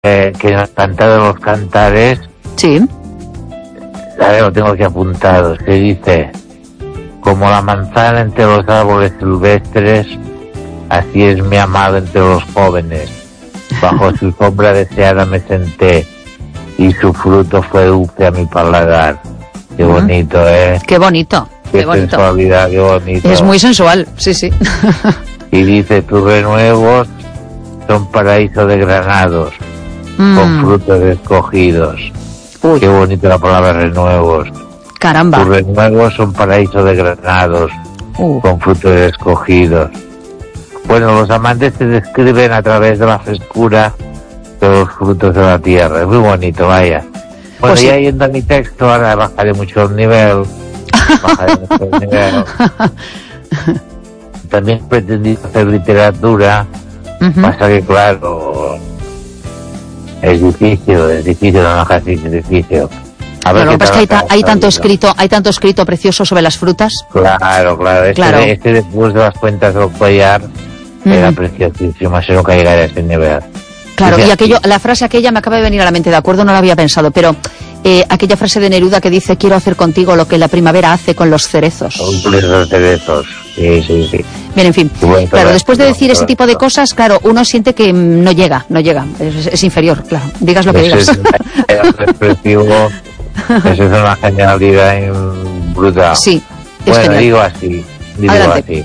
que en el Cantar de los Cantares, Sí. lo tengo aquí apuntado, que dice: como la manzana entre los árboles silvestres, así es mi amado entre los jóvenes. Bajo su sombra deseada me senté, y su fruto fue dulce a mi paladar. Qué bonito, Qué bonito, qué bonito. Sensualidad, qué bonito. Es muy sensual, sí, sí. Y dice: tus renuevos son paraíso de granados, con frutos escogidos. Uy. Qué bonita la palabra renuevos. Caramba. Tus renuevos son paraíso de granados, con frutos escogidos. Bueno, los amantes se describen a través de la frescura de los frutos de la tierra. Es muy bonito, vaya. Bueno, Pues ya sí. yendo a mi texto, ahora bajaré mucho el nivel. También he pretendido hacer literatura, pasa que claro, es difícil, no casi es difícil. A ver Claro, lo que qué pasa es que tal hay tanto escrito precioso sobre las frutas. Claro. Este después de las cuentas del collar era preciosísimo, así nunca llegaré a ese nivel. Claro, Dice y así: la frase aquella me acaba de venir a la mente, de acuerdo, no la había pensado, pero aquella frase de Neruda que dice: quiero hacer contigo lo que la primavera hace con los cerezos. Los cerezos, sí. Bien, en fin, Bueno, claro, después de decir ese correcto. tipo de cosas, claro, uno siente que no llega, es inferior, claro, digas lo que digas. Eso es expresivo, eso es una genialidad brutal. Sí, es Bueno, genial. digo así. Adelante.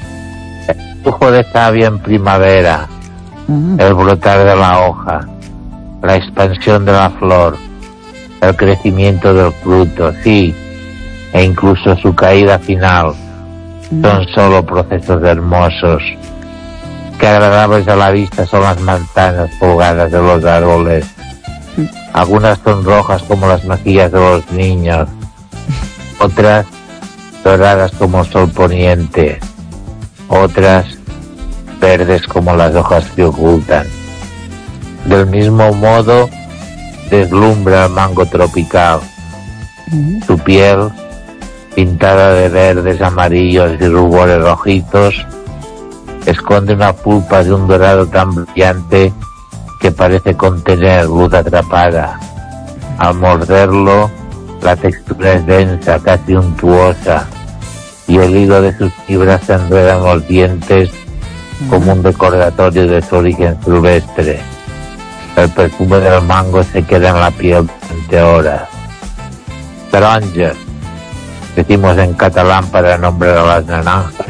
El flujo de savia en primavera, el brotar de la hoja, la expansión de la flor, el crecimiento del fruto, sí, e incluso su caída final, son solo procesos hermosos. Qué agradables a la vista son las manzanas colgadas de los árboles. Algunas son rojas como las mejillas de los niños, otras doradas como el sol poniente, otras verdes como las hojas que ocultan. Del mismo modo deslumbra el mango tropical. Su piel, pintada de verdes, amarillos y rubores rojizos, esconde una pulpa de un dorado tan brillante que parece contener luz atrapada. Al morderlo, la textura es densa, casi untuosa, y el hilo de sus fibras se enreda en los dientes como un recordatorio de su origen silvestre. El perfume del mango se queda en la piel durante horas. Taronges, decimos en catalán para nombrar a las naranjas.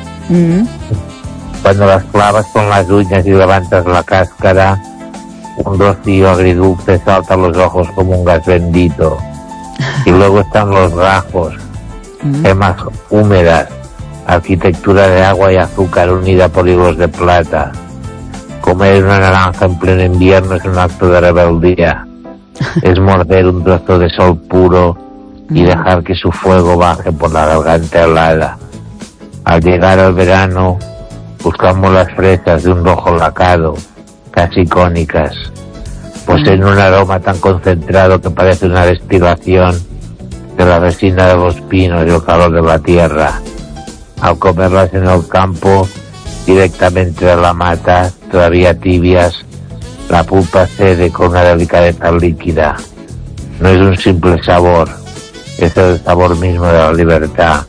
Cuando las clavas con las uñas y levantas la cáscara, un rocío agridulce salta a los ojos como un gas bendito. Y luego están los gajos, gemas húmedas, arquitectura de agua y azúcar unida por hilos de plata. Comer una naranja en pleno invierno es un acto de rebeldía. Es morder un trozo de sol puro y dejar que su fuego baje por la garganta helada. Al llegar al verano, buscamos las fresas de un rojo lacado, casi cónicas. Poseen un aroma tan concentrado que parece una destilación de la resina de los pinos y el calor de la tierra. Al comerlas en el campo, directamente de la mata, todavía tibias, la pulpa cede con una delicadeza líquida. No es un simple sabor, es el sabor mismo de la libertad.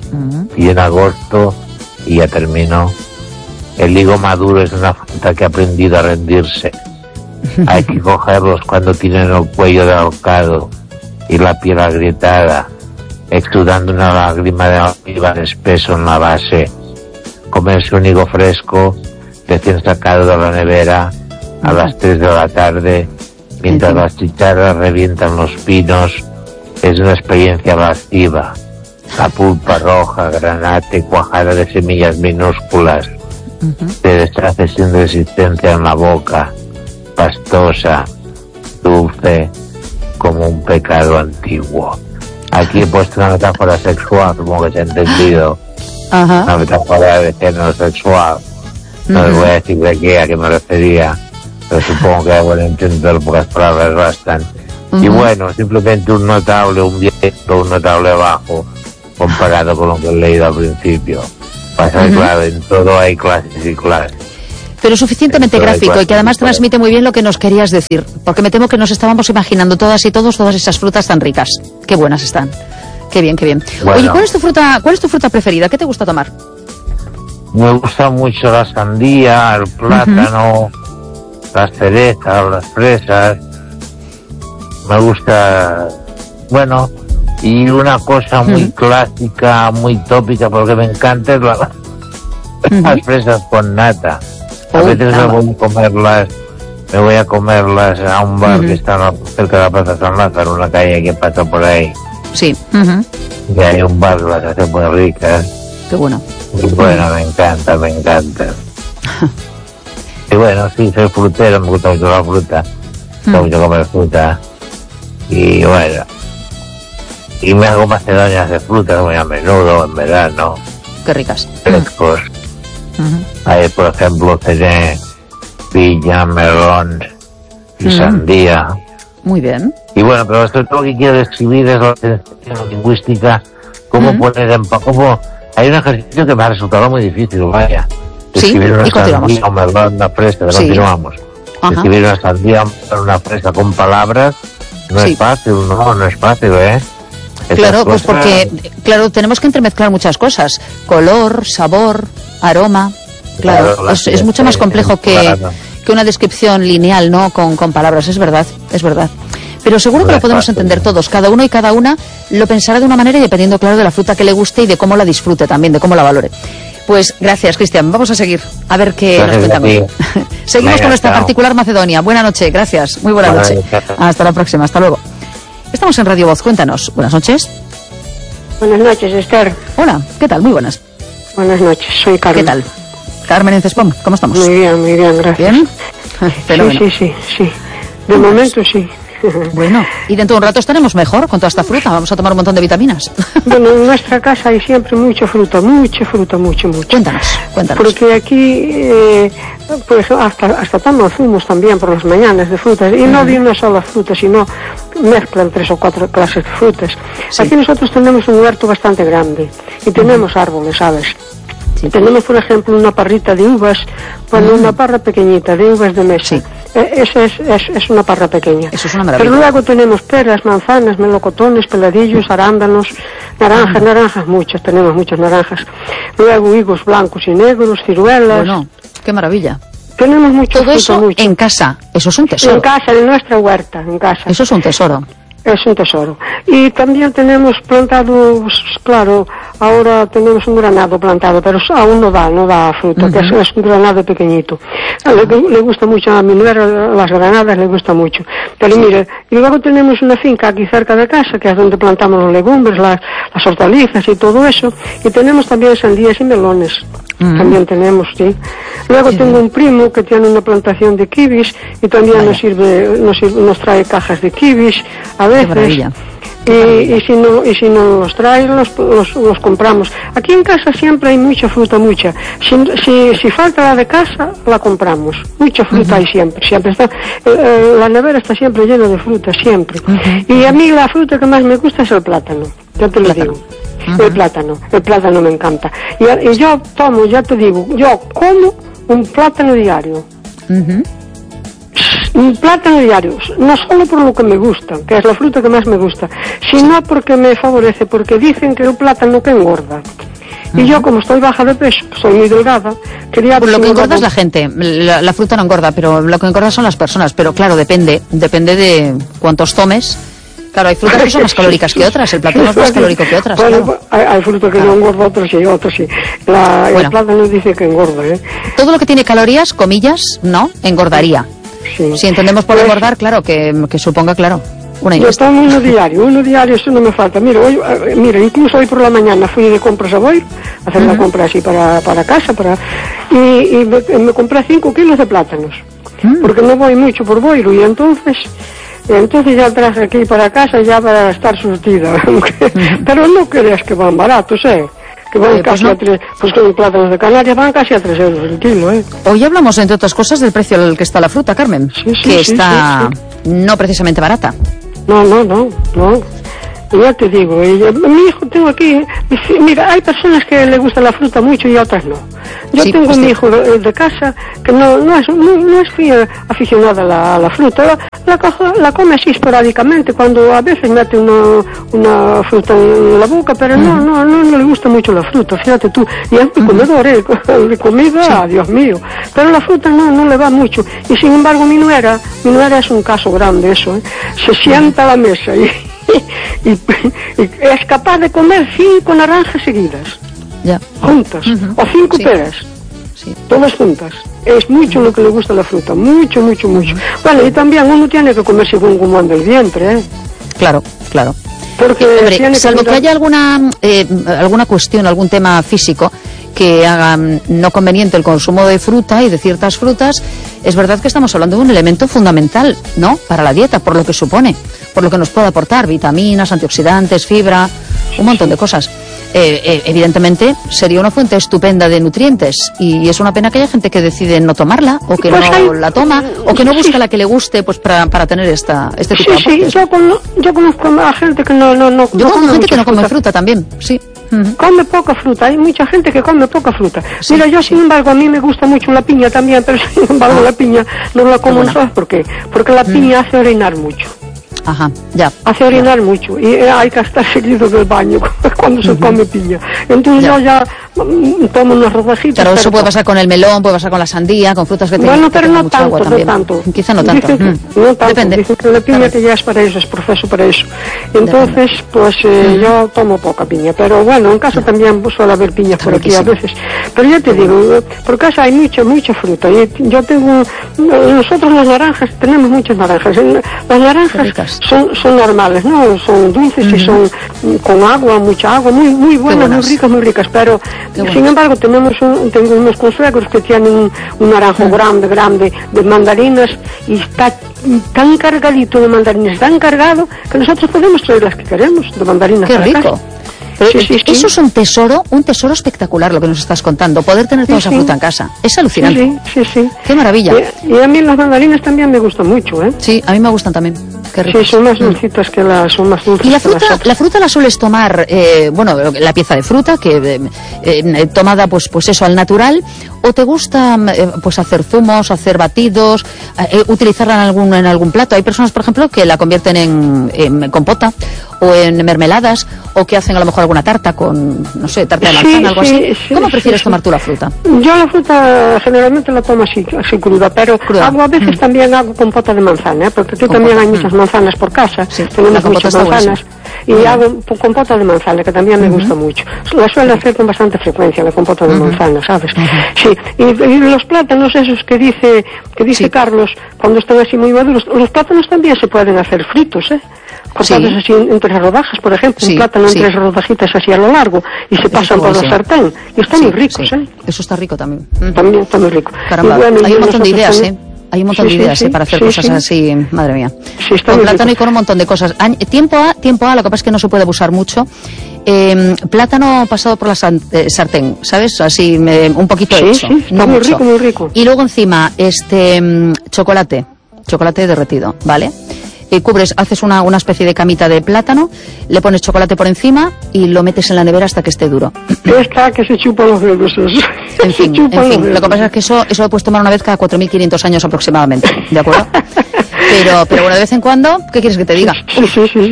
Y en agosto, y ya termino, el higo maduro es una fruta que ha aprendido a rendirse. Hay que cogerlos cuando tienen el cuello de ahorcado y la piel agrietada, exudando una lágrima de almíbar espeso en la base. Comerse un higo fresco, recién sacado de la nevera, a las 3 de la tarde, mientras las chicharras revientan los pinos, es una experiencia lasciva. La pulpa roja, granate, cuajada de semillas minúsculas, se deshace sin resistencia en la boca, pastosa, dulce, como un pecado antiguo. Aquí he puesto una metáfora sexual, como que se ha entendido. Una metáfora de género sexual. No les voy a decir de qué, a qué me refería, pero supongo que bueno entender porque las palabras bastan. Y bueno, simplemente un notable, un viento, un notable bajo, comparado con lo que he leído al principio. Pasa que claro, en todo hay clases y clases. pero suficientemente gráfico y que además transmite muy bien lo que nos querías decir, porque me temo que nos estábamos imaginando todas y todos todas esas frutas tan ricas. Qué buenas están. Qué bien, qué bien. Bueno. Oye, ¿cuál es tu fruta preferida? ¿Qué te gusta tomar? Me gusta mucho la sandía, el plátano, las cerezas, las fresas. Me gusta, bueno, y una cosa muy clásica, muy tópica, porque me encanta es las fresas con nata. A veces me voy a comerlas a un bar que está cerca de la Plaza San Lázaro, una calle que pasa por ahí. Sí. Y hay un bar que las hace muy ricas. Qué bueno. Y bueno, me encanta. Y bueno, sí, soy frutero, me gusta mucho la fruta. Me gusta mucho comer fruta. Y bueno, y me hago macedonias de frutas muy a menudo, en verano. Qué ricas. Frescos. Ahí, por ejemplo, cené piña, melón y sandía. Muy bien. Y bueno, pero sobre todo lo que quiero describir es la atención lingüística, cómo poner en cómo hay un ejercicio que me ha resultado muy difícil, vaya. Describir una sandía, un melón, una fresa, continuamos. Describir una sandía, una fresa con palabras, no es fácil, no es fácil, Claro, pues porque, claro, tenemos que entremezclar muchas cosas. Color, sabor, aroma. Claro, es mucho más complejo que una descripción lineal, ¿no? Con palabras, es verdad. Pero seguro que lo podemos entender todos. Cada uno y cada una lo pensará de una manera y dependiendo, claro, de la fruta que le guste y de cómo la disfrute también, de cómo la valore. Pues gracias, Cristian. Vamos a seguir a ver qué nos cuentamos. Seguimos con nuestra particular Macedonia. Buena noche, gracias. Muy buena noche. Hasta la próxima, hasta luego. Estamos en Radio Voz, cuéntanos. Buenas noches. Buenas noches, Esther. Hola, ¿qué tal? Muy buenas. Buenas noches, soy Carmen. ¿Qué tal? Carmen en Cespón, ¿cómo estamos? Muy bien, gracias. ¿Bien? Fenómeno. Sí. De momento sí. Bueno, y dentro de un rato estaremos mejor con toda esta fruta. Vamos a tomar un montón de vitaminas. Bueno, en nuestra casa hay siempre mucha fruta, mucho. Cuéntanos. Porque aquí, pues hasta toman zumos también por las mañanas de frutas. Y no de una sola fruta, sino mezclan 3 o 4 clases de frutas. Sí. Aquí nosotros tenemos un huerto bastante grande y tenemos árboles, ¿sabes? Sí. Tenemos, por ejemplo, una parrita de uvas, una parra pequeñita de uvas de mesa. Sí. Esa es una parra pequeña. Eso es una maravilla. Pero luego tenemos peras, manzanas, melocotones, peladillos, arándanos, naranjas, tenemos muchas naranjas. Luego higos blancos y negros, ciruelas. Bueno, qué maravilla. Tenemos mucho. Todo eso en casa, eso es un tesoro. En casa, en nuestra huerta, en casa. Eso es un tesoro. Es un tesoro. Y también tenemos plantado, claro, ahora tenemos un granado plantado, pero aún no da fruta, que es un granado pequeñito. Le gusta mucho a mi nuera, las granadas le gusta mucho. Pero mire, y luego tenemos una finca aquí cerca de casa, que es donde plantamos los legumbres, las hortalizas y todo eso. Y tenemos también sandías y melones. También tenemos, sí. Luego tengo un primo que tiene una plantación de kibis y también nos trae cajas de kibis a veces. Y si no los trae, los compramos. Aquí en casa siempre hay mucha fruta, mucha. Si falta la de casa, la compramos. Mucha fruta hay siempre está. La nevera está siempre llena de fruta, siempre. Y a mí la fruta que más me gusta es el plátano, ya te lo digo. El plátano me encanta. Y yo tomo, ya te digo, yo como un plátano diario. Un plátano diario, no solo por lo que me gusta, que es la fruta que más me gusta, sino porque me favorece, porque dicen que el plátano que engorda. Y yo, como estoy baja de peso, soy muy delgada, quería... Pues lo que engorda es la gente, la fruta no engorda, pero lo que engorda son las personas, pero claro, depende de cuántos tomes. Claro, hay frutas que son más calóricas que otras, el plátano es más calórico que otras. Bueno, claro. hay frutas que no engorda, otros sí. El plátano dice que engorda, Todo lo que tiene calorías, comillas, no, engordaría. Sí. Si entendemos por engordar, claro, que suponga, claro, una ingesta. Yo tomo uno diario, eso no me falta. Mira, incluso hoy por la mañana fui de compras a Boiro, a hacer la compra así para casa, y me compré 5 kilos de plátanos, porque no voy mucho por Boiro, y entonces ya traje aquí para casa ya para estar surtida. Pero no creas que van baratos, que van casi a 3, pues con plátanos de Canarias van casi a 3 euros el kilo, Hoy hablamos, entre otras cosas, del precio al que está la fruta, Carmen, que está no precisamente barata. No. Ya te digo, mi hijo tengo aquí, mira, hay personas que le gusta la fruta mucho y a otras no. Yo tengo un hijo de casa que no es muy aficionada a la fruta, la come así esporádicamente, cuando a veces mete una fruta en la boca, pero no le gusta mucho la fruta, fíjate tú, y es muy comedor, de comida, Dios mío, pero la fruta no le va mucho, y sin embargo mi nuera es un caso grande eso, se sienta a la mesa y es capaz de comer 5 naranjas seguidas, juntas, o 5 peras, todas juntas. Es mucho lo que le gusta la fruta, mucho. Bueno, y también uno tiene que comer según cómo anda el vientre, Claro. Porque hombre, salvo que haya alguna cuestión, algún tema físico que haga no conveniente el consumo de fruta y de ciertas frutas, es verdad que estamos hablando de un elemento fundamental, ¿no?, para la dieta, por lo que supone, por lo que nos puede aportar vitaminas, antioxidantes, fibra, un montón de cosas. Evidentemente sería una fuente estupenda de nutrientes, y es una pena que haya gente que decide no tomarla, o que no la toma, o que no busca la que le guste, pues para tener este tipo de aportes. Yo conozco a gente que no yo conozco gente que no come fruta también, sí. Come poca fruta, hay mucha gente que come poca fruta. Mira, yo sin embargo, a mí me gusta mucho la piña también, pero sin embargo la piña no la como, ¿no sabes por qué? Porque la piña hace orinar mucho. Ajá, ya. Hace orinar mucho y hay que estar seguido del baño cuando se come piña. Entonces yo ya tomo unas rodajitas. Claro, eso puede pasar con el melón, puede pasar con la sandía, con frutas que bueno, pero no mucha agua también. tanto. Quizá no tanto. No tanto. Depende. Dicen que la piña que ya es para eso, es proceso para eso. Entonces, pues yo tomo poca piña, pero bueno, en casa también suele haber piñas por aquí a veces. Pero ya te digo, por casa hay mucha fruta. Yo tengo, nosotros las naranjas, tenemos muchas naranjas. Las naranjas son normales, ¿no? Son dulces y son con agua, mucha agua, muy buenas, muy ricas, pero sin embargo tengo unos consuegros que tienen un naranjo grande de mandarinas y está tan cargadito de mandarinas, tan cargado que nosotros podemos traer las que queremos de mandarinas. ¡Qué para rico! casa. Pero eso es un tesoro espectacular lo que nos estás contando, poder tener toda esa fruta en casa. Es alucinante. Sí. ¡Qué maravilla! Y a mí las mandarinas también me gustan mucho, ¿eh? Sí, a mí me gustan también. Qué rico. Sí, son más dulcitas son más dulces. ¿Y la fruta la sueles tomar, la pieza de fruta, que tomada pues eso al natural, o te gusta pues hacer zumos, hacer batidos, utilizarla en algún plato? Hay personas, por ejemplo, que la convierten en compota o en mermeladas, o que hacen a lo mejor alguna tarta con, no sé, tarta de manzana, algo así. ¿Cómo prefieres tomar tú la fruta? Yo la fruta generalmente la tomo así cruda, pero a veces también hago compota de manzana, porque aquí también hay muchas manzanas por casa, tenemos muchas manzanas, y hago compota de manzana, que también me gusta mucho. La suelo hacer con bastante frecuencia, la compota de manzana, ¿sabes? Sí, y los plátanos esos que dice Carlos, cuando están así muy maduros, los plátanos también se pueden hacer fritos, cortados así en 3 rodajas, por ejemplo, un plátano en 3 rodajitas así a lo largo, y se pasan por la sartén, y están muy ricos, Eso está rico también. También está muy rico. Caramba, hay un montón de ideas, Hay un montón de ideas para hacer cosas así, madre mía. Con plátano y con un montón de cosas. Tiempo A, lo que pasa es que no se puede abusar mucho. Plátano pasado por la sartén, ¿sabes? Así, un poquito hecho. No muy mucho. Muy rico. Y luego encima, chocolate derretido, ¿vale? Haces una especie de camita de plátano, le pones chocolate por encima y lo metes en la nevera hasta que esté duro. Está que se chupa los dedos. En fin, lo que pasa es que eso lo puedes tomar una vez cada 4.500 años aproximadamente, ¿de acuerdo? Pero bueno, de vez en cuando, ¿qué quieres que te diga? Sí.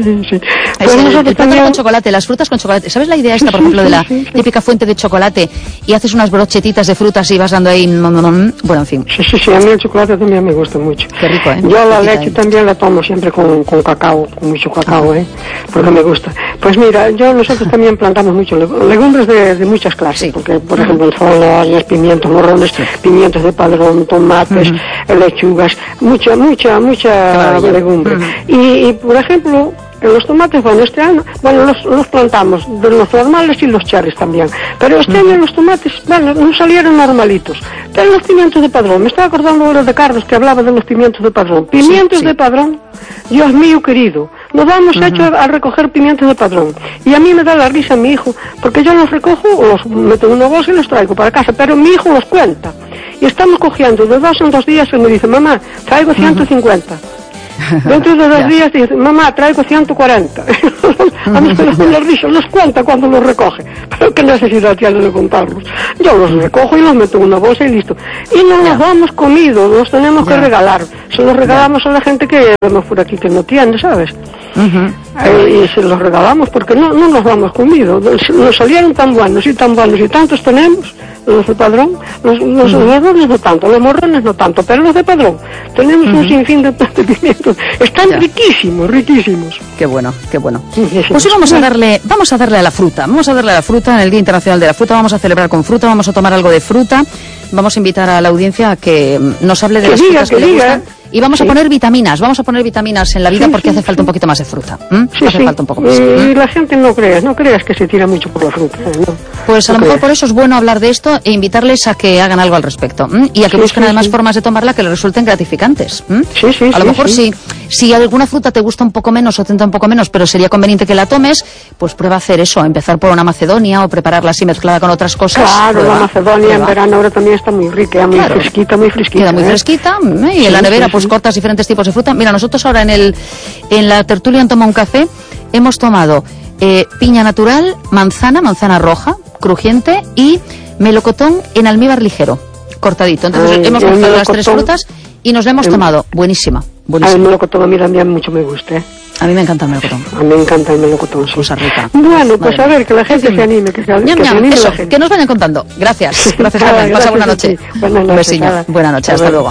Pues el plátano con chocolate, las frutas con chocolate. ¿Sabes la idea esta, por ejemplo, de la típica fuente de chocolate y haces unas brochetitas de frutas y vas dando ahí... Bueno, en fin. Sí, a mí el chocolate también me gusta mucho. Qué rico, ¿eh? Yo la leche también la tomo siempre con cacao, con mucho cacao, porque me gusta. Pues mira, nosotros también plantamos mucho legumbres de muchas clases, porque, por ejemplo, zanahorias, pimientos, morrones, pimientos de padrón, tomates, lechugas, mucha legumbre. Y por ejemplo, los tomates, este año, los plantamos, de los normales y los cherries también. Pero este año los tomates, no salieron normalitos. Pero los pimientos de padrón, me estaba acordando ahora de Carlos que hablaba de los pimientos de padrón. Pimientos de padrón, Dios mío querido, nos vamos hecho a recoger pimientos de padrón. Y a mí me da la risa mi hijo, porque yo los recojo, los meto en una bolsa y los traigo para casa, pero mi hijo los cuenta. Y estamos cogiendo de 2 en 2 días y me dice, mamá, traigo 150. Dentro de 2 días dice, mamá, traigo 140. A mí me los risa, los cuenta cuando los recoge. Pero qué necesidad tiene de contarlos. Yo los recojo y los meto en una bolsa y listo. Y no los damos comido, los tenemos que regalar. Se los regalamos a la gente que vemos por aquí que no tiene, ¿sabes? Y se los regalamos porque no nos damos comido. Nos salieron tan buenos y tantos tenemos. Los de Padrón, los verdones no tanto, los morrones no tanto, pero los de Padrón tenemos un sinfín de pimientos. Están riquísimos. Qué bueno. Pues sí, vamos a darle a la fruta. Vamos a darle a la fruta en el Día Internacional de la Fruta. Vamos a celebrar con fruta, vamos a tomar algo de fruta. Vamos a invitar a la audiencia a que nos hable de las frutas que le gustan. Y vamos a poner vitaminas, en la vida porque hace falta un poquito más de fruta. Hace falta un poco más. Y la gente no creas que se tira mucho por la fruta. ¿No? Pues a lo mejor por eso es bueno hablar de esto e invitarles a que hagan algo al respecto. Y a que busquen además formas de tomarla que les resulten gratificantes. A lo mejor si alguna fruta te gusta un poco menos o te entra un poco menos, pero sería conveniente que la tomes, pues prueba a hacer eso, empezar por una macedonia o prepararla así mezclada con otras cosas. Claro, la macedonia en verano ahora también está muy rica, muy fresquita. Queda muy fresquita y en la nevera pues cortas diferentes tipos de fruta. Mira, nosotros ahora en la tertulia en Toma un Café hemos tomado piña natural, manzana roja, crujiente y melocotón en almíbar ligero, cortadito. Entonces hemos mezclado las tres frutas y nos la hemos tomado. Buenísima. El melocotón a mí también mucho me gusta. A mí me encanta el melocotón. A mí me encanta el melocotón, sí. Cosa rica. Bueno, pues a ver, que la gente se anime, que se anime eso, la gente. Que nos vayan contando. Gracias, Carmen. Pasa buena noche. Buenas noches. Buena noche, hasta luego.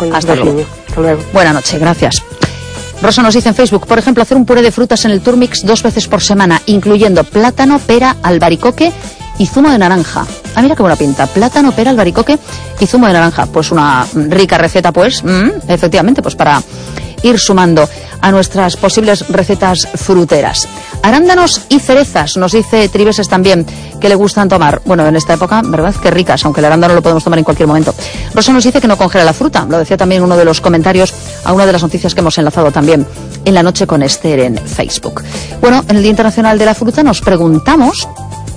Buena noche, gracias. Rosa nos dice en Facebook, por ejemplo, hacer un puré de frutas en el Turmix 2 veces por semana, incluyendo plátano, pera, albaricoque y zumo de naranja. Ah, mira qué buena pinta. Plátano, pera, albaricoque y zumo de naranja. Pues una rica receta, pues, efectivamente, pues para ir sumando a nuestras posibles recetas fruteras. Arándanos y cerezas, nos dice Tribeses también, que le gustan tomar. Bueno, en esta época, ¿verdad? Qué ricas, aunque el arándano lo podemos tomar en cualquier momento. Rosa nos dice que no congela la fruta, lo decía también uno de los comentarios a una de las noticias que hemos enlazado también en La Noche con Esther en Facebook. Bueno, en el Día Internacional de la Fruta nos preguntamos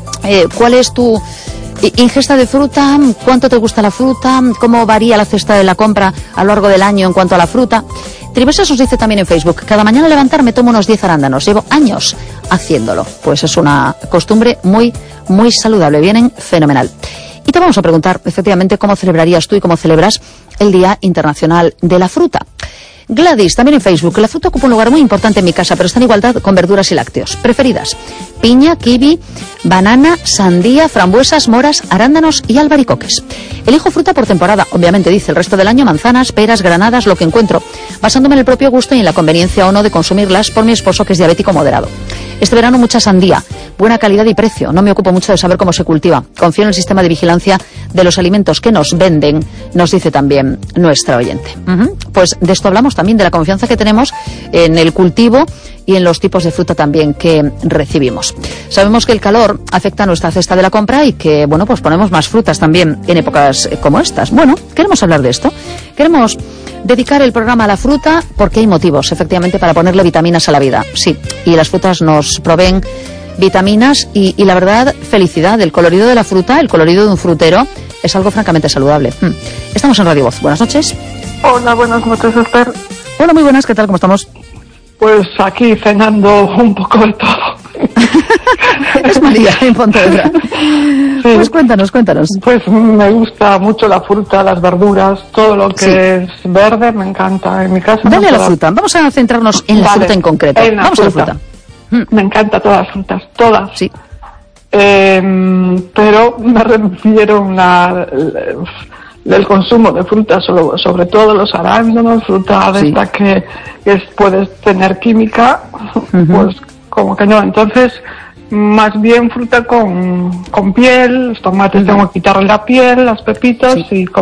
cuál es tu ingesta de fruta, cuánto te gusta la fruta, cómo varía la cesta de la compra a lo largo del año en cuanto a la fruta. Tribeses nos dice también en Facebook, cada mañana al levantarme tomo unos 10 arándanos, llevo años haciéndolo. Pues es una costumbre muy saludable, vienen fenomenal. Y te vamos a preguntar, efectivamente, cómo celebrarías tú y cómo celebras el Día Internacional de la Fruta. Gladys, también en Facebook, la fruta ocupa un lugar muy importante en mi casa, pero está en igualdad con verduras y lácteos. Preferidas, piña, kiwi, banana, sandía, frambuesas, moras, arándanos y albaricoques. Elijo fruta por temporada, obviamente, dice, el resto del año manzanas, peras, granadas, lo que encuentro, basándome en el propio gusto y en la conveniencia o no de consumirlas por mi esposo, que es diabético moderado. Este verano mucha sandía, buena calidad y precio, no me ocupo mucho de saber cómo se cultiva. Confío en el sistema de vigilancia de los alimentos que nos venden, nos dice también nuestra oyente. Pues de esto hablamos también, de la confianza que tenemos en el cultivo y en los tipos de fruta también que recibimos. Sabemos que el calor afecta a nuestra cesta de la compra y que, bueno, pues ponemos más frutas también en épocas como estas. Bueno, queremos hablar de esto. Queremos dedicar el programa a la fruta porque hay motivos, efectivamente, para ponerle vitaminas a la vida. Sí, y las frutas nos proveen vitaminas y la verdad, felicidad. El colorido de la fruta, el colorido de un frutero, es algo francamente saludable. Estamos en Radio Voz. Buenas noches. Hola, buenas noches, Esther. Hola, muy buenas. ¿Qué tal? ¿Cómo estamos? Pues aquí cenando un poco de todo. Es María, en Pontevedra. Sí. Pues cuéntanos. Pues me gusta mucho la fruta, las verduras, todo lo que es verde me encanta. En mi casa. Dale a la fruta. Vamos a centrarnos en la fruta en concreto. Vamos a la fruta. Me encanta todas las frutas, todas. Sí. Pero me refiero del consumo de frutas, sobre todo los arándanos, fruta de esta que puedes tener química, pues como que no. Entonces, más bien fruta con piel, los tomates tengo que quitarle la piel, las pepitas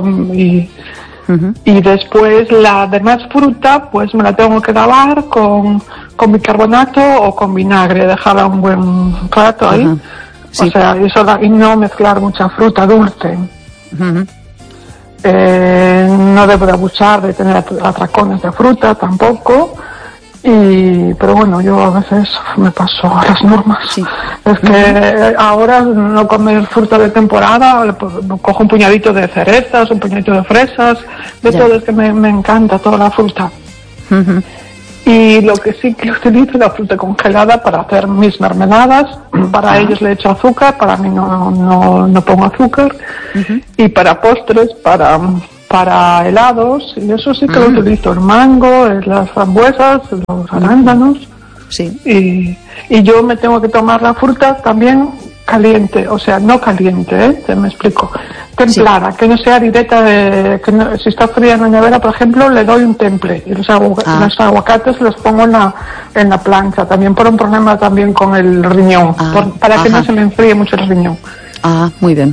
y después la demás fruta pues me la tengo que lavar con bicarbonato o con vinagre, dejarla un buen rato ahí. O sea, y no mezclar mucha fruta dulce. No debo de abusar de tener atracones de fruta tampoco, pero bueno, yo a veces me paso a las normas. Es que ahora no comer fruta de temporada, cojo un puñadito de cerezas, un puñadito de fresas, de todo, es que me encanta toda la fruta. Y lo que sí que utilizo es la fruta congelada para hacer mis mermeladas. Para ellos le echo azúcar, para mí no pongo azúcar. Y para postres, para helados, y eso sí que lo utilizo, el mango, las frambuesas, los arándanos. Sí. Y yo me tengo que tomar la fruta también caliente, o sea, no caliente, te me explico, templada, que no sea directa si está fría en la nevera, por ejemplo, le doy un temple, y los aguacates los pongo en la plancha, también por un problema también con el riñón, para que no se me enfríe mucho el riñón. Muy bien.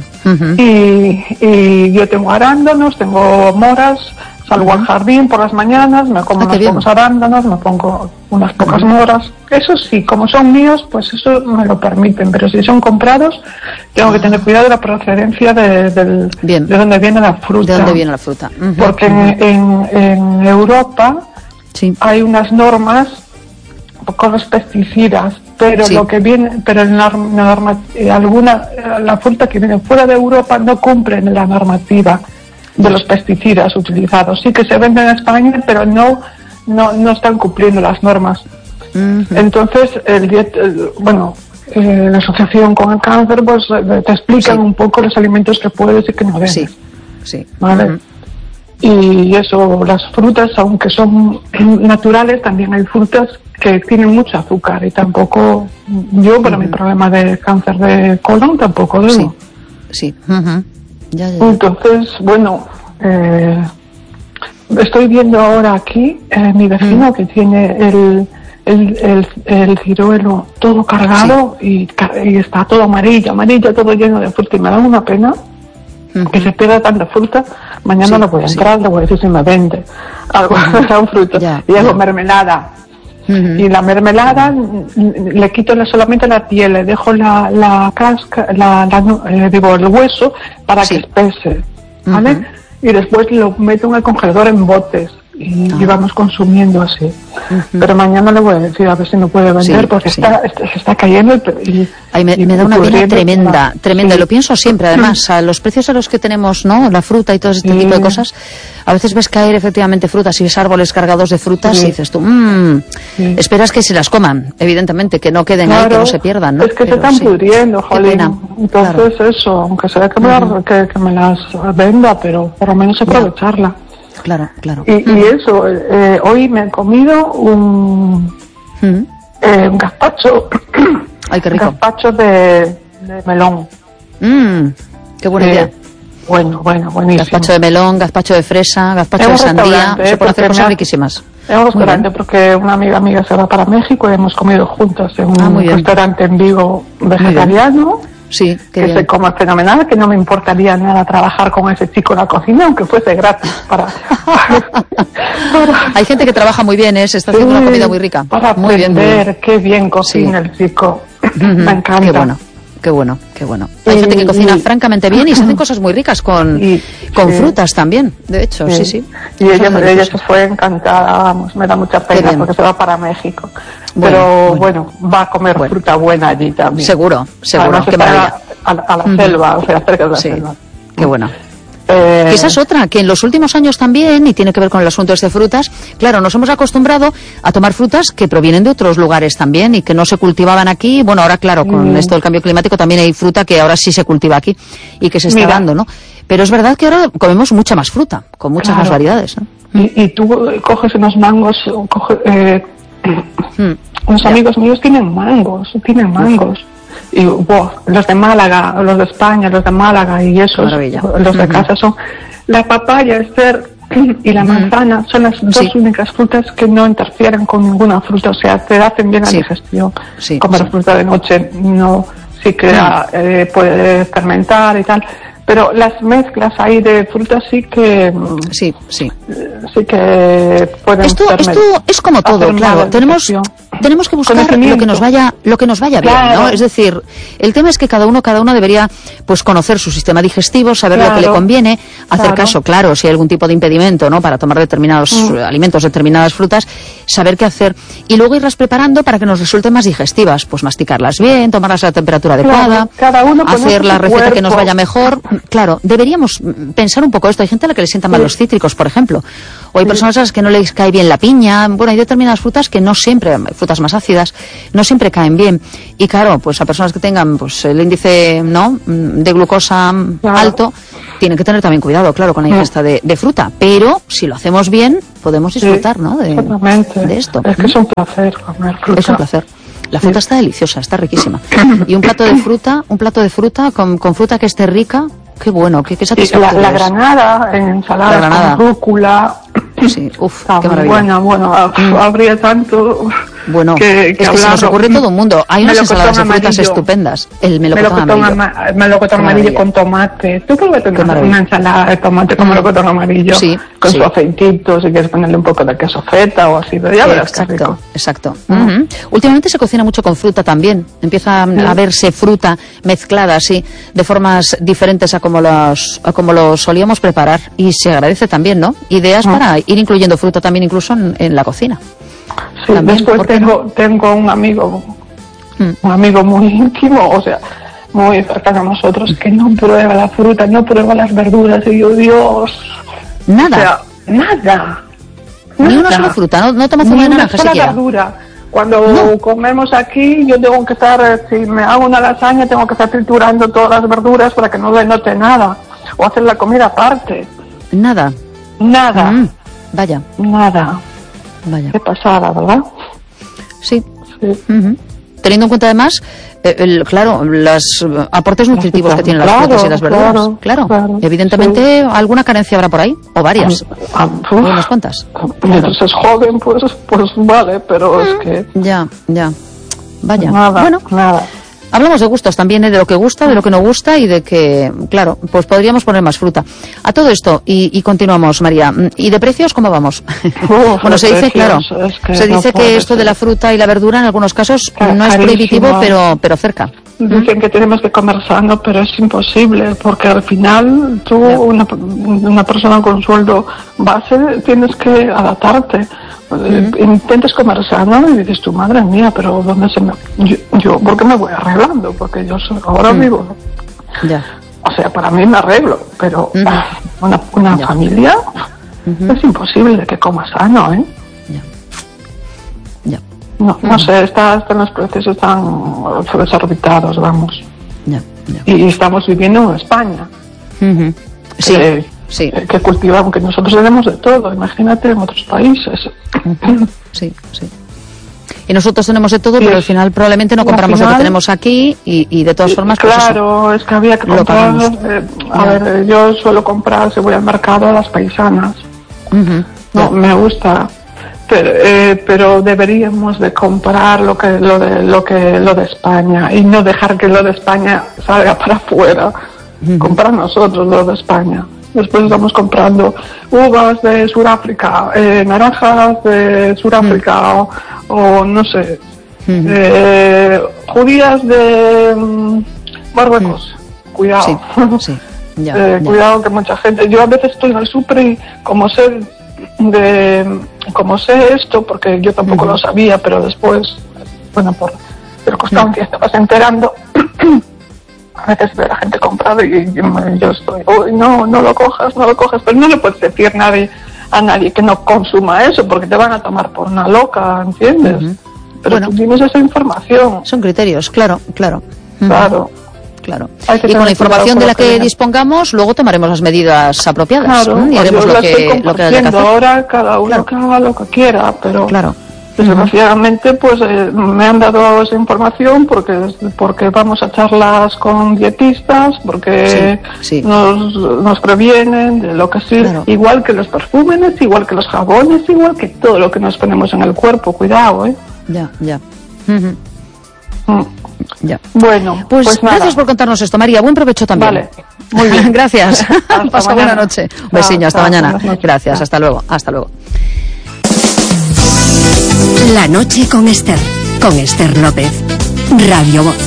Y yo tengo arándanos, tengo moras, salgo al jardín por las mañanas, me como unos pocos arándanos, me pongo unas pocas moras. Eso sí, como son míos, pues eso me lo permiten, pero si son comprados, tengo que tener cuidado de la procedencia de dónde viene la fruta. De dónde viene la fruta. Porque en Europa hay unas normas con los pesticidas, pero lo que viene, pero en la fruta que viene fuera de Europa no cumplen la normativa de los pesticidas utilizados. Sí que se venden en España, pero no están cumpliendo las normas. Entonces, la asociación con el cáncer, pues te explican un poco los alimentos que puedes y que no debes. Sí. ¿Vale? Y eso, las frutas, aunque son naturales, también hay frutas que tienen mucho azúcar y tampoco, yo para mi problema de cáncer de colon tampoco debo. Sí. Ya. Entonces, bueno, estoy viendo ahora aquí mi vecino que tiene el ciruelo todo cargado y está todo amarillo, todo lleno de fruta, y me da una pena que se pierda tanta fruta. Mañana no voy a entrar, le voy a decir si me vende algo de fruta. Y hago mermelada. Y la mermelada le quito solamente la piel, le dejo la casca, el hueso para que espese, ¿vale? Y después lo meto en el congelador en botes y vamos consumiendo así. Pero mañana le voy a decir a ver si no puede vender, porque se está cayendo me da una pena tremenda. Y lo pienso siempre, además, a los precios a los que tenemos, ¿no? La fruta y todo este tipo de cosas, a veces ves caer efectivamente frutas y ves árboles cargados de frutas y dices tú, esperas que se las coman, evidentemente, que no queden ahí, que no se pierdan, ¿no? Es que se están pudriendo, jolín. Entonces eso, aunque sea que me las venda, pero por lo menos aprovecharla. Claro. Y eso, hoy me he comido un gazpacho. Ay, qué rico. Gazpacho de melón. Qué buena idea. Bueno, buenísimo. Gazpacho de melón, gazpacho de fresa, gazpacho de sandía. Se pueden hacer cosas riquísimas. Es un restaurante porque una amiga se va para México y hemos comido juntos en un restaurante en Vigo vegetariano. Sí, que se come fenomenal, que no me importaría nada trabajar con ese chico en la cocina, aunque fuese gratis Hay gente que trabaja muy bien, se está haciendo una comida muy rica. Para aprender, qué bien cocina el chico. Me encanta. Qué bueno. Hay gente que cocina francamente bien y se hacen cosas muy ricas con frutas también, de hecho, sí. Y ella se fue encantada, vamos, me da mucha pena porque se va para México. Pero va a comer fruta buena allí también. Seguro, además, qué maravilla. A la selva, o sea, cerca de la selva. Qué bueno. Esa es otra, que en los últimos años también, y tiene que ver con el asunto de frutas, claro, nos hemos acostumbrado a tomar frutas que provienen de otros lugares también y que no se cultivaban aquí. Bueno, ahora claro, con esto del cambio climático también hay fruta que ahora sí se cultiva aquí y que se está dando, ¿no? Pero es verdad que ahora comemos mucha más fruta, con muchas más variedades, ¿no? Y tú coges unos mangos, unos amigos míos tienen mangos. Y los de Málaga, los de España, los de Málaga y esos, los de casa son la papaya, y la manzana, son las dos únicas frutas que no interfieren con ninguna fruta, o sea, te hacen bien la digestión. Comer fruta de noche puede fermentar y tal, pero las mezclas ahí de frutas sí que pueden esto es como todo, claro. Tenemos que buscar lo que nos vaya bien, ¿no? Es decir, el tema es que cada uno debería pues conocer su sistema digestivo, saber lo que le conviene, hacer caso, claro, si hay algún tipo de impedimento, ¿no? Para tomar determinados alimentos, determinadas frutas, saber qué hacer. y luego irlas preparando para que nos resulten más digestivas, pues masticarlas bien, tomarlas a la temperatura adecuada, cada uno hacer la receta que nos vaya mejor. Claro, deberíamos pensar un poco esto. Hay gente a la que le sientan mal los cítricos, por ejemplo, o hay personas a las que no les cae bien la piña. Bueno, hay determinadas frutas que no siempre, frutas más ácidas, no siempre caen bien. Y claro, pues a personas que tengan pues el índice de glucosa alto, tienen que tener también cuidado, claro, con la ingesta de fruta. Pero si lo hacemos bien, podemos disfrutar, ¿no? De esto. Es que es un placer comer fruta. Es un placer. La fruta está deliciosa, está riquísima. Y un plato de fruta con fruta que esté rica, qué bueno, qué satisfactorio. La granada en ensalada con rúcula. Sí, qué maravilla. Bueno, habría tanto que es que se nos ocurre todo el mundo. Hay unas ensaladas de frutas estupendas. El melocotón amarillo. Melocotón amarillo con tomate. Tú pruébate una ensalada de tomate con melocotón amarillo, con su aceitito, si quieres ponerle un poco de queso feta o así. Ya verás qué rico. Exacto. Últimamente se cocina mucho con fruta también. Empieza a verse fruta mezclada así, de formas diferentes a como lo solíamos preparar. Y se agradece también, ¿no? Ideas para ir incluyendo fruta también incluso en la cocina. Sí, también, después tengo un amigo muy íntimo, o sea, muy cercano a nosotros, que no prueba la fruta, no prueba las verduras, y yo, Dios. Nada. O sea, nada. Ni una sola fruta, no toma zumo de naranja siquiera. Verdura. Cuando comemos aquí, yo tengo que estar, si me hago una lasaña, tengo que estar triturando todas las verduras para que no le note nada, o hacer la comida aparte. Nada. Vaya. Nada. Vaya. Qué pasada, ¿verdad? Sí. Teniendo en cuenta además, los aportes nutritivos que tienen las frutas y las verduras. Claro. Evidentemente, alguna carencia habrá por ahí, o varias. Unas cuantas. Mientras es joven, pues vale, pero es que... Ya. Vaya. Nada. Hablamos de gustos también, de lo que gusta, de lo que no gusta y de que, claro, pues podríamos poner más fruta. A todo esto, y continuamos, María. ¿Y de precios cómo vamos? Bueno, se dice, se dice que esto de la fruta y la verdura en algunos casos no es prohibitivo, pero cerca. Dicen que tenemos que comer sano, pero es imposible, porque al final tú, una persona con sueldo base, tienes que adaptarte. Intentes comer sano y dices, tu madre mía, pero ¿dónde yo ¿por qué me voy arreglando? Porque yo ahora vivo. O sea, para mí me arreglo, pero una familia es imposible que coma sano, ¿eh? No sé, los precios están desorbitados, vamos. Y estamos viviendo en España. Que cultivamos, que nosotros tenemos de todo, imagínate en otros países. Sí. Y nosotros tenemos de todo, pero al final probablemente no compramos lo que tenemos aquí y de todas formas... Pues claro, es que había que comprar... ver, yo suelo comprar, si voy al mercado, a las paisanas. Me gusta... Pero deberíamos de comprar lo de España y no dejar que lo de España salga para afuera. Comprar nosotros lo de España. Después estamos comprando uvas de Sudáfrica, naranjas de Sudáfrica o no sé, judías de Marruecos. Cuidado. Cuidado que mucha gente... Yo a veces estoy en el súper y como sé esto, porque yo tampoco lo sabía, pero después, por circunstancias te vas enterando. A veces veo a la gente comprada y yo estoy, no lo cojas, pero no le puedes decir a nadie que no consuma eso, porque te van a tomar por una loca, ¿entiendes? Pero tú tienes esa información. Son criterios, claro. Claro. Y con la información de la que dispongamos, luego tomaremos las medidas apropiadas y haremos lo que haya que hacer. Ahora cada uno que haga lo que quiera, pero desgraciadamente pues me han dado esa información porque vamos a charlas con dietistas, porque nos previenen de lo que igual que los perfumes, igual que los jabones, igual que todo lo que nos ponemos en el cuerpo. Cuidado, Ya. Bueno, pues gracias por contarnos esto, María. Buen provecho también. Vale, muy bien. Gracias. Pasa buena noche. Un besiño, hasta mañana. Gracias, hasta luego. La noche con Esther López, Radio Voz.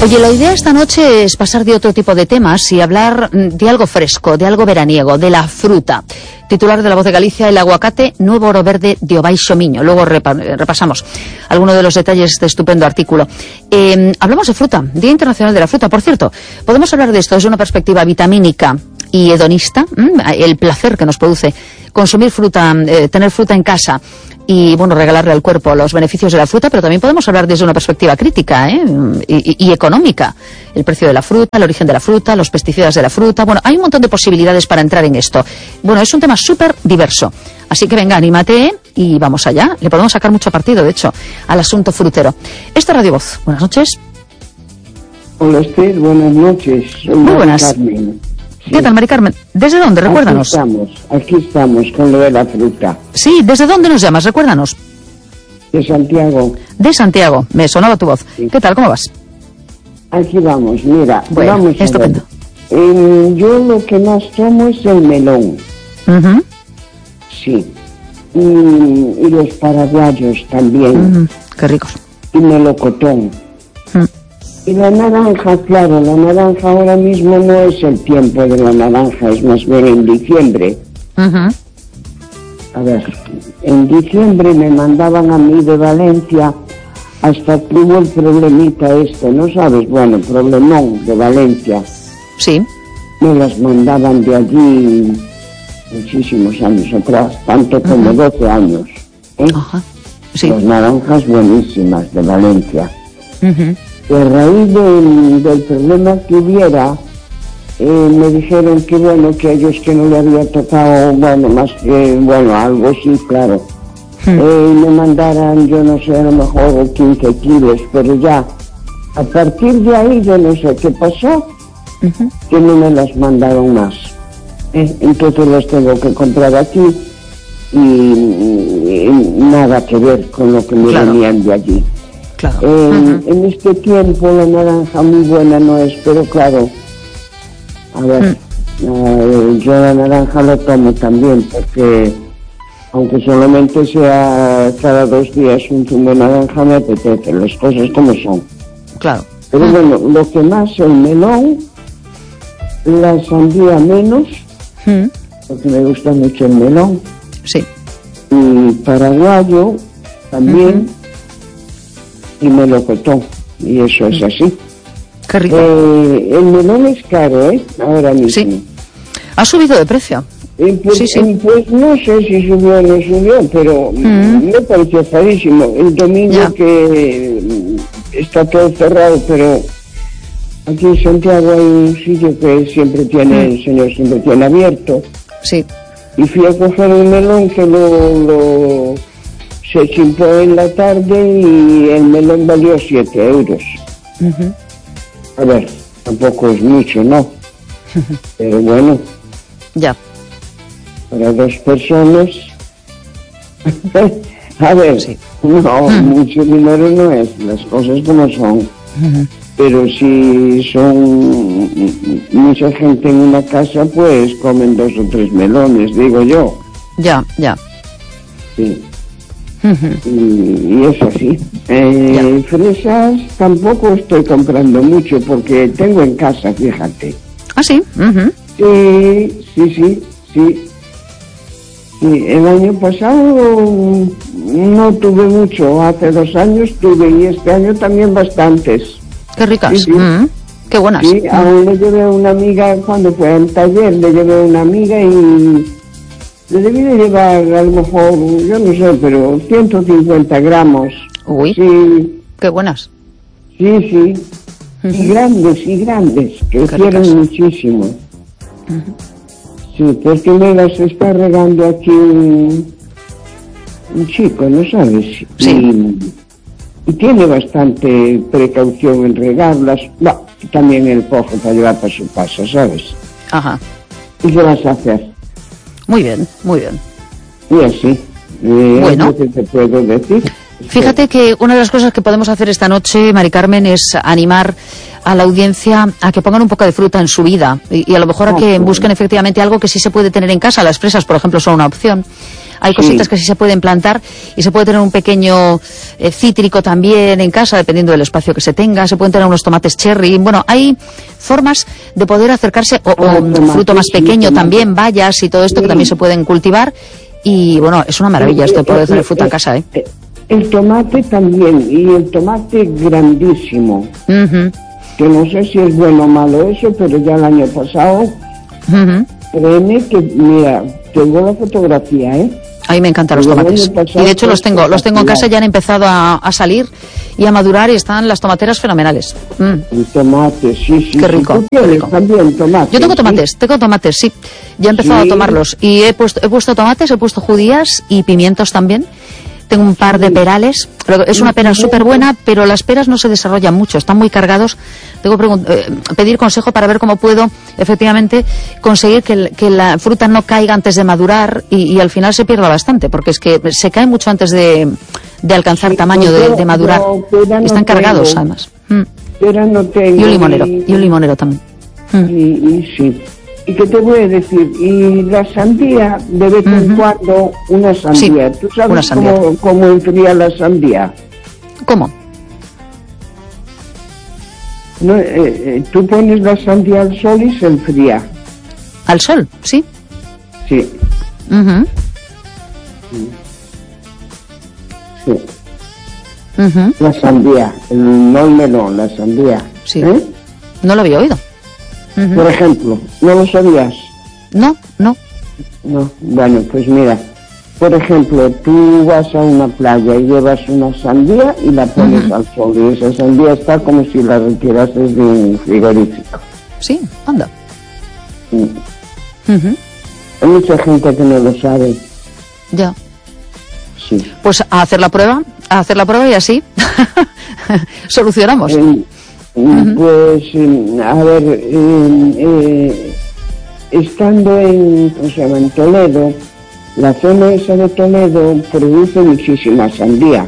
Oye, la idea esta noche es pasar de otro tipo de temas y hablar de algo fresco, de algo veraniego, de la fruta. Titular de La Voz de Galicia, el aguacate, nuevo oro verde de Obaixo Miño. Luego repasamos algunos de los detalles de este estupendo artículo. Hablamos de fruta, Día Internacional de la Fruta. Por cierto, podemos hablar de esto desde una perspectiva vitamínica y hedonista, el placer que nos produce consumir fruta, tener fruta en casa y, bueno, regalarle al cuerpo los beneficios de la fruta, pero también podemos hablar desde una perspectiva crítica y económica. El precio de la fruta, el origen de la fruta, los pesticidas de la fruta. Bueno, hay un montón de posibilidades para entrar en esto. Bueno, es un tema súper diverso. Así que venga, anímate y vamos allá. Le podemos sacar mucho partido, de hecho, al asunto frutero. Esta Radio Voz. Buenas noches. Hola, Esther. Buenas noches. Soy Muy buenas. Carmen. Sí. ¿Qué tal, Mari Carmen? ¿Desde dónde? Recuérdanos. Aquí estamos con lo de la fruta. Sí, ¿desde dónde nos llamas? Recuérdanos. De Santiago. De Santiago, me sonaba tu voz. Sí. ¿Qué tal? ¿Cómo vas? Aquí vamos, mira, bueno, vamos a estupendo. ver. Yo lo que más tomo es el melón. Uh-huh. Sí. Y los paraguayos también. Uh-huh. Qué ricos. Y melocotón. Y la naranja, claro, la naranja ahora mismo no es el tiempo de la naranja, es más bien en diciembre. Uh-huh. A ver, en diciembre me mandaban a mí de Valencia, hasta que hubo el problemita ¿no sabes? Bueno, problemón de Valencia. Sí. Me las mandaban de allí muchísimos años atrás, tanto como 12 años. Uh-huh. Sí. Las naranjas buenísimas de Valencia. Uh-huh. Y a raíz del problema que hubiera, me dijeron que bueno, que a ellos que no le había tocado, bueno, más que, bueno, algo sí, claro. Me mandaran, yo no sé, a lo mejor 15 kilos, pero ya, a partir de ahí yo no sé qué pasó, que no me las mandaron más. Entonces las tengo que comprar aquí y nada que ver con lo que me venían de allí. Claro. En este tiempo la naranja muy buena no es, pero claro, a ver, yo la naranja lo tomo también, porque aunque solamente sea cada 2 días un zumo de naranja, me apetece, las cosas como son. Claro. Pero bueno, lo que más, el melón, la sandía menos, porque me gusta mucho el melón. Sí. Y paraguayo también. Y melocotón, y eso es así. Qué rico. El melón es caro, ahora mismo. Sí. Ha subido de precio. Pues, sí. Pues no sé si subió o no subió, pero me pareció carísimo. El domingo que está todo cerrado, pero aquí en Santiago hay un sitio que siempre tiene, el señor siempre tiene abierto. Sí. Y fui a coger un melón que se chimpó en la tarde y el melón valió 7 euros. A ver, tampoco es mucho, ¿no? Pero bueno. Ya. Para 2 personas. A ver, no, mucho dinero no es, las cosas como son. Pero si son mucha gente en una casa, pues comen 2 o 3 melones, digo yo. Ya. Sí. Y es así. Fresas tampoco estoy comprando mucho porque tengo en casa, fíjate. ¿Ah, sí? Sí. El año pasado no tuve mucho, hace 2 años tuve y este año también bastantes. Qué ricas. Sí. Qué buenas. Sí, aún le llevé a una amiga, cuando fue al taller, le llevé a una amiga y le debí de llevar a lo mejor, yo no sé, pero 150 gramos. Uy, sí. Qué buenas. Sí. Y grandes, que quieren muchísimo. Sí, porque me las está regando aquí un chico, ¿no sabes? Sí. Y tiene bastante precaución en regarlas. No, también el cojo para llevar para su casa, ¿sabes? Ajá. ¿Y qué vas a hacer? Muy bien. Y así. Bueno. ¿Qué te puedo decir? Fíjate que una de las cosas que podemos hacer esta noche, Mari Carmen, es animar a la audiencia a que pongan un poco de fruta en su vida y a lo mejor a que busquen efectivamente algo que sí se puede tener en casa. Las fresas, por ejemplo, son una opción. Hay cositas que sí se pueden plantar y se puede tener un pequeño cítrico también en casa, dependiendo del espacio que se tenga. Se pueden tener unos tomates cherry. Bueno, hay formas de poder acercarse, o fruto más pequeño también, bayas y todo esto que también se pueden cultivar. Y bueno, es una maravilla esto de poder tener fruta en casa, ¿eh? El tomate también, y el tomate grandísimo. Que no sé si es bueno o malo eso, pero ya el año pasado, créeme que, mira, tengo la fotografía, A mí me encantan los tomates. Y de hecho los tengo en casa, ya han empezado a salir y a madurar y están las tomateras fenomenales. El tomate, sí. Qué rico. Qué rico. También tomate. Yo tengo tomates, sí. Ya he empezado a tomarlos. Y he puesto tomates, he puesto judías y pimientos también. Tengo un par de perales. Es una pera súper buena, pero las peras no se desarrollan mucho, están muy cargados. Tengo que pedir consejo para ver cómo puedo efectivamente conseguir que la fruta no caiga antes de madurar y al final se pierda bastante, porque es que se cae mucho antes de alcanzar tamaño de madurar. Están cargados, además. Pera no tengo. Y un limonero también. Sí. ¿Y qué te voy a decir? Y la sandía, de vez en cuando, una sandía. Sí, ¿Tú sabes cómo enfría la sandía? ¿Cómo? No, tú pones la sandía al sol y se enfría. ¿Al sol? Sí. Sí. Sí. La sandía, no el melón, la sandía. Sí. No lo había oído. Por ejemplo, ¿no lo sabías? No. Bueno, pues mira, por ejemplo, tú vas a una playa y llevas una sandía y la pones al sol, y esa sandía está como si la retirases de un frigorífico. Sí, anda. Hay mucha gente que no lo sabe. Ya. Sí. Pues a hacer la prueba y así solucionamos. Pues, a ver, estando en Toledo, la zona esa de Toledo produce muchísima sandía.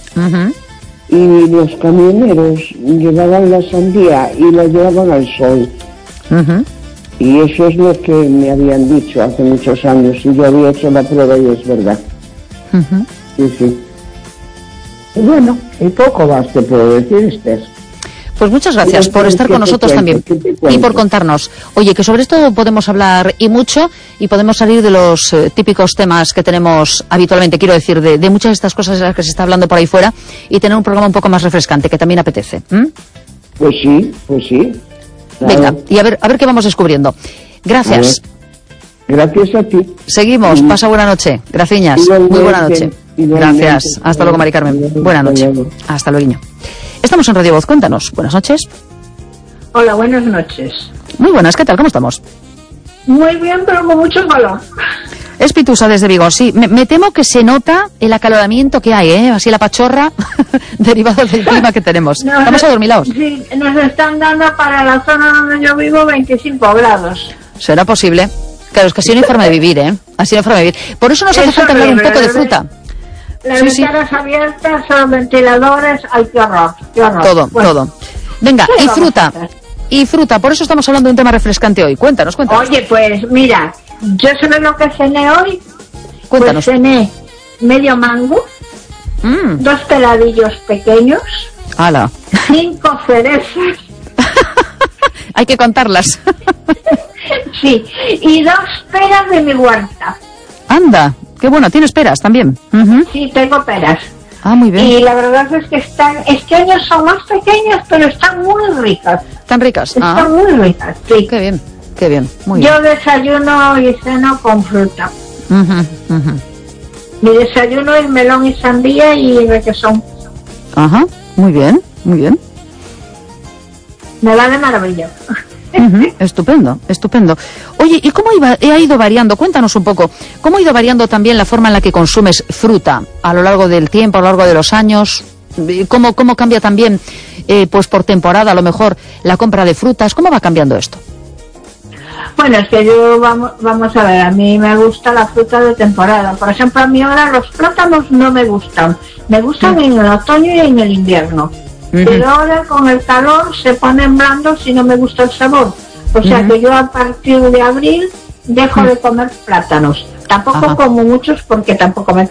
Y los camioneros llevaban la sandía y la llevaban al sol. Y eso es lo que me habían dicho hace muchos años, y yo había hecho la prueba y es verdad. Sí. Y bueno, y poco más te puedo decir, Esther. Pues muchas gracias por estar con nosotros también y por contarnos. Oye, que sobre esto podemos hablar y mucho, y podemos salir de los típicos temas que tenemos habitualmente, quiero decir, de muchas de estas cosas de las que se está hablando por ahí fuera, y tener un programa un poco más refrescante, que también apetece. Pues sí. Claro. Venga, y a ver qué vamos descubriendo. Gracias. Gracias a ti. Seguimos. Pasa buena noche. Graciñas. Muy buena noche. Gracias. Hasta luego, Mari Carmen. Buena noche. Hasta luego. Estamos en Radio Voz. Cuéntanos. Buenas noches. Hola, buenas noches. Muy buenas. ¿Qué tal? ¿Cómo estamos? Muy bien, pero con mucho calor. Es Pitusa desde Vigo. Sí, me temo que se nota el acaloramiento que hay, así la pachorra derivada del clima que tenemos. Estamos adormilados. Sí, nos están dando para la zona donde yo vivo 25 grados. ¿Será posible? Claro, es que así no hay forma de vivir, Así no hay forma de vivir. Por eso nos hace falta hablar un poco de fruta. Las ventanas abiertas, son ventiladores, ¡ay, qué horror! Todo. Venga, y fruta, por eso estamos hablando de un tema refrescante hoy. Cuéntanos. Oye, pues mira, yo sé lo que cené hoy. Cuéntanos. Pues cené medio mango, 2 peladillos pequeños, ¡hala! 5 cerezas. Hay que contarlas. Sí, y 2 peras de mi huerta. Anda, qué bueno, ¿tienes peras también? Sí, tengo peras. Ah, muy bien. Y la verdad es que este año son más pequeñas, pero están muy ricas. ¿Están ricas? Están muy ricas, sí. Qué bien, muy bien. Yo bien. desayuno y ceno con fruta. Mi desayuno es melón y sandía y requesón. Ajá, muy bien. Me va de maravilla. Estupendo. Oye, ¿y cómo ha ido variando? Cuéntanos un poco. ¿Cómo ha ido variando también la forma en la que consumes fruta a lo largo del tiempo, a lo largo de los años? ¿Cómo cambia también, pues por temporada, a lo mejor, la compra de frutas? ¿Cómo va cambiando esto? Bueno, es que yo, vamos a ver, a mí me gusta la fruta de temporada. Por ejemplo, a mí ahora los plátanos no me gustan. Me gustan en el otoño y en el invierno. Pero ahora con el calor se ponen blandos y no me gusta el sabor. O sea que yo a partir de abril dejo de comer plátanos. Tampoco como muchos porque tampoco me